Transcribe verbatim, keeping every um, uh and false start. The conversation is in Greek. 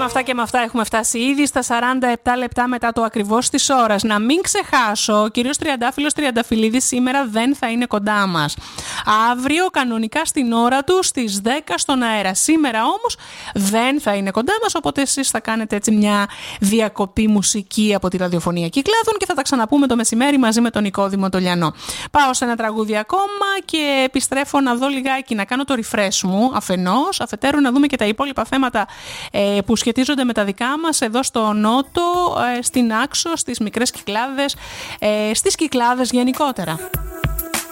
αυτά και με αυτά έχουμε φτάσει ήδη στα σαράντα επτά λεπτά μετά το ακριβώς της ώρας. Να μην ξεχάσω, ο κύριος Τριαντάφυλλος Τριανταφυλλίδης σήμερα δεν θα είναι κοντά μας. Αύριο κανονικά στην ώρα του στις δέκα στον αέρα. Σήμερα όμως δεν θα είναι κοντά μας, οπότε εσείς θα κάνετε έτσι μια διακοπή μουσική από τη ραδιοφωνία Κυκλάδων και θα τα ξαναπούμε το μεσημέρι μαζί με τον Νικόδημο Τολιανό. Πάω σε ένα τραγούδι ακόμα και επιστρέφω να δω λιγάκι, να κάνω το refresh μου αφενός, αφετέρου να δούμε και τα υπόλοιπα θέματα ε, που σχετίζονται με τα δικά μας εδώ στο Νότο, ε, στην Άξο, στις μικρές Κυκλάδες, ε, στις Κυκλάδες γενικότερα.